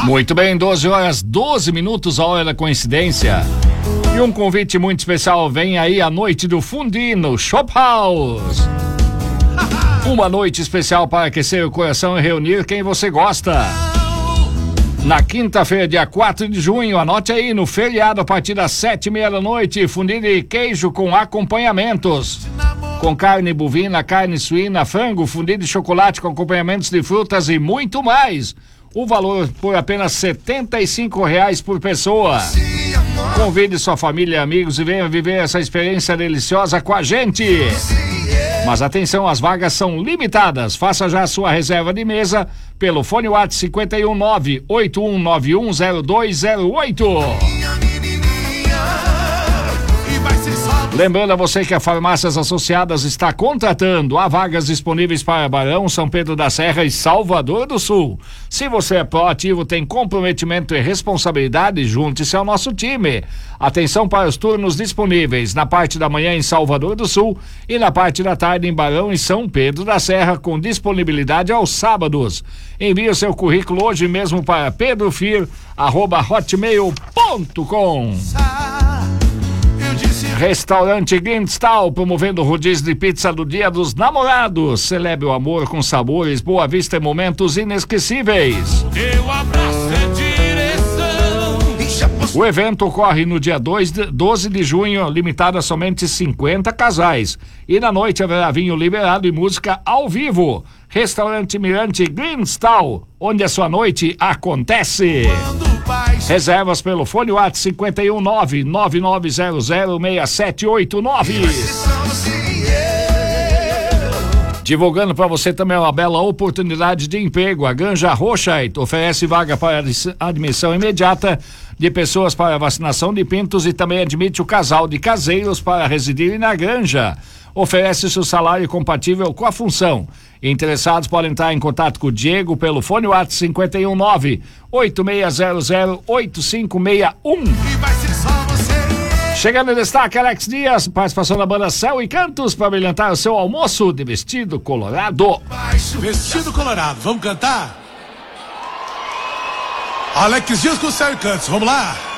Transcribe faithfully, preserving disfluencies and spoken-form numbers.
Muito bem, doze horas, doze minutos, a hora da coincidência. E um convite muito especial, vem aí a noite do Fundi no Shop House. Uma noite especial para aquecer o coração e reunir quem você gosta. Na quinta-feira, dia quatro de junho, anote aí, no feriado, a partir das sete e meia da noite, fundi de queijo com acompanhamentos. Com carne bovina, carne suína, frango, fundi de chocolate com acompanhamentos de frutas e muito mais. O valor por apenas setenta e cinco reais por pessoa. Convide sua família e amigos e venha viver essa experiência deliciosa com a gente. Mas atenção, as vagas são limitadas. Faça já a sua reserva de mesa pelo fone WhatsApp cinquenta e um nove oito um nove um zero dois zero oito. Lembrando a você que a Farmácias Associadas está contratando. Há vagas disponíveis para Barão, São Pedro da Serra e Salvador do Sul. Se você é proativo, tem comprometimento e responsabilidade, junte-se ao nosso time. Atenção para os turnos disponíveis na parte da manhã em Salvador do Sul e na parte da tarde em Barão e São Pedro da Serra, com disponibilidade aos sábados. Envie o seu currículo hoje mesmo para pedrofir arroba hotmail ponto com. Restaurante Grindstall, promovendo o rodízio de pizza do Dia dos Namorados. Celebre o amor com sabores, boa vista e momentos inesquecíveis. Teu abraço é direção. O evento ocorre no dia doze de junho, limitado a somente cinquenta casais. E na noite haverá vinho liberado e música ao vivo. Restaurante Mirante Grindstall, onde a sua noite acontece. Reservas pelo fone WhatsApp cinquenta e um nove nove nove zero zero seis sete oito nove. Divulgando para você também uma bela oportunidade de emprego. A Granja Rochaite oferece vaga para admissão imediata de pessoas para vacinação de pintos e também admite o casal de caseiros para residirem na granja. Oferece seu salário compatível com a função. Interessados podem entrar em contato com o Diego pelo fone WhatsApp cinquenta e um nove oito seis zero zero oito cinco seis um. Chegando em destaque, Alex Dias, participação da banda Céu e Cantos para brilhantar o seu almoço de vestido colorado. Vestido colorado, vamos cantar? Alex Dias com Céu e Cantos, vamos lá.